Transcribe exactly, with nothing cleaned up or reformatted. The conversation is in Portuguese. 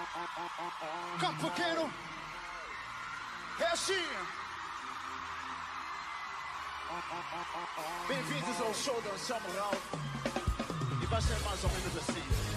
Campo Pequeno, é assim. Bem-vindos ao show da Samuel. E vai ser mais ou menos assim.